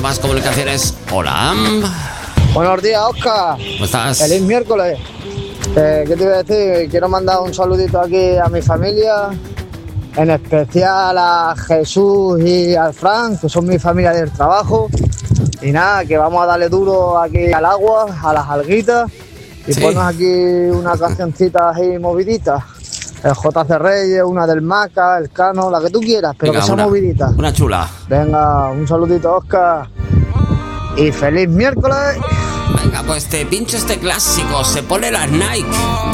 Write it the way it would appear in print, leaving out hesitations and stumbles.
más comunicaciones. Hola. Buenos días, Óscar. ¿Cómo estás? Feliz miércoles. ¿Qué te iba a decir? Quiero mandar un saludito aquí a mi familia, en especial a Jesús y al Fran, que son mi familia del trabajo. Y nada, que vamos a darle duro aquí al agua, a las alguitas, y Sí. ponernos aquí una cancioncita ahí movidita. El JC Reyes, una del Maca, el Cano, la que tú quieras, pero Venga, que sea movidita. una chula. Venga, un saludito, Óscar. Y feliz miércoles. Venga, pues te pincho este clásico. Se pone las Nike.